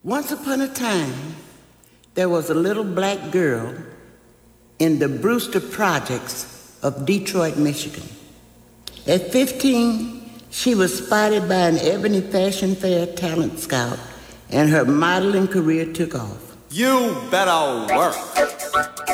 Once upon a time, there was a little black girl in the Brewster Projects of Detroit, Michigan. At 15, she was spotted by an Ebony Fashion Fair talent scout, and her modeling career took off. You better work.